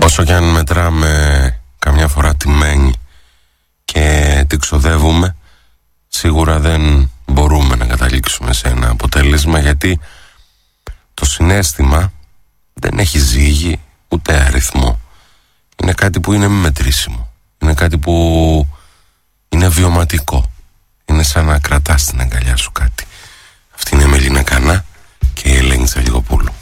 Όσο και αν μετράμε καμιά φορά τιμένη και την ξοδεύουμε, σίγουρα δεν μπορούμε να καταλήξουμε σε ένα αποτέλεσμα, γιατί το συναίσθημα δεν έχει ζύγι ούτε αριθμό. Είναι κάτι που είναι μη μετρήσιμο. Είναι κάτι που είναι βιωματικό. Είναι σαν να κρατάς στην αγκαλιά σου κάτι. Αυτή είναι η Μελίνα Κανά και η Ελένη Τσαλιγοπούλου.